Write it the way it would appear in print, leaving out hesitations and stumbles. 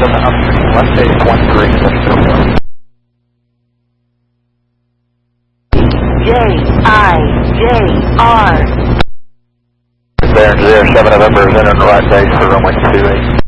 on the upstream, left base 13, J-I-J-R. There, 07 November is entering the right base for runway 28.